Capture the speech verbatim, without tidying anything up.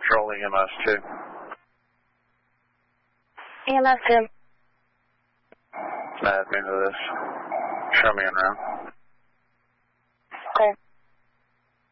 Patrol E M S two. E M S two. Add me to this. Show me in round.